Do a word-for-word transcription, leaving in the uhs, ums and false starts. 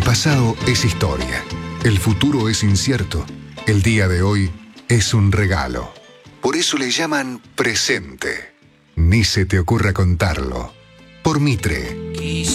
pasado es historia, el futuro es incierto, el día de hoy es un regalo. Por eso le llaman presente. Ni se te ocurra contarlo. Por Mitre,